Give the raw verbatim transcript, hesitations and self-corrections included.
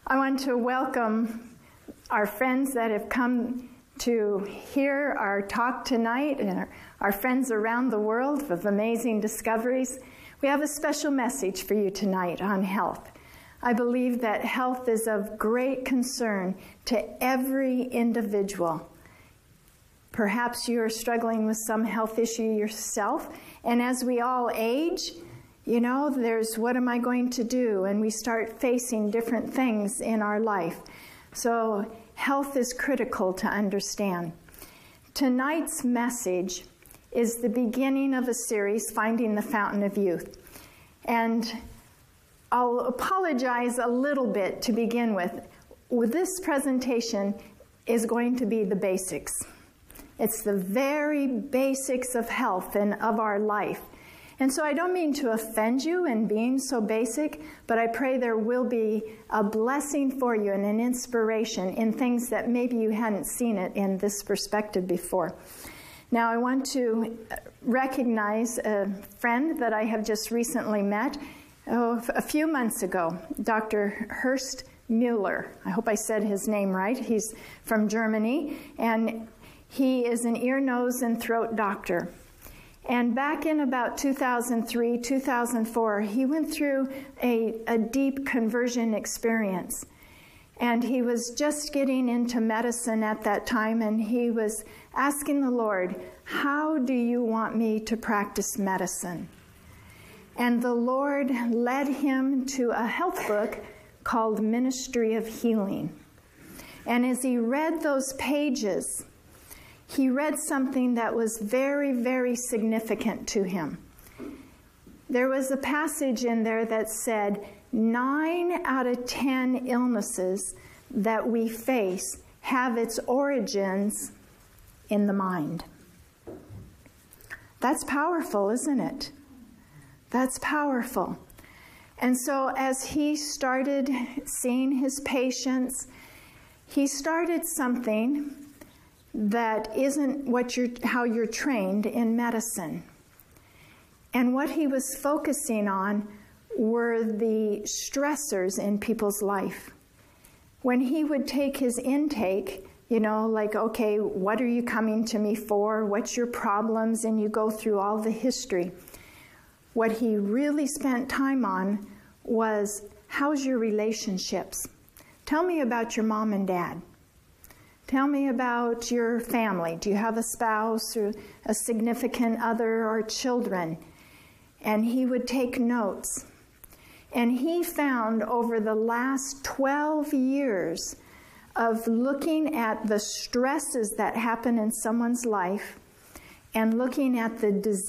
I want to welcome our friends that have come to hear our talk tonight and our, our friends around the world with amazing discoveries. We have a special message for you tonight on health. I believe that health is of great concern to every individual. Perhaps you are struggling with some health issue yourself, and as we all age, you know, there's what am I going to do? And we start facing different things in our life. So health is critical to understand. Tonight's message is the beginning of a series, Finding the Fountain of Youth. And I'll apologize a little bit to begin with. This presentation is going to be the basics. It's the very basics of health and of our life. And so I don't mean to offend you in being so basic, but I pray there will be a blessing for you and an inspiration in things that maybe you hadn't seen it in this perspective before. Now I want to recognize a friend that I have just recently met oh, a few months ago, Doctor Horst Müller. I hope I said his name right. He's from Germany, and he is an ear, nose, and throat doctor. And back in about two thousand three, two thousand four, he went through a, a deep conversion experience. And he was just getting into medicine at that time, and he was asking the Lord, how do you want me to practice medicine? And the Lord led him to a health book called Ministry of Healing. And as he read those pages, he read something that was very, very significant to him. There was a passage in there that said, nine out of ten illnesses that we face have its origins in the mind. That's powerful, isn't it? That's powerful. And so as he started seeing his patients, he started something that isn't what you're, how you're trained in medicine. And what he was focusing on were the stressors in people's life. When he would take his intake, you know, like, okay, what are you coming to me for? What's your problems? And you go through all the history. What he really spent time on was, how's your relationships? Tell me about your mom and dad. Tell me about your family. Do you have a spouse or a significant other or children? And he would take notes. And he found over the last twelve years of looking at the stresses that happen in someone's life and looking at the disease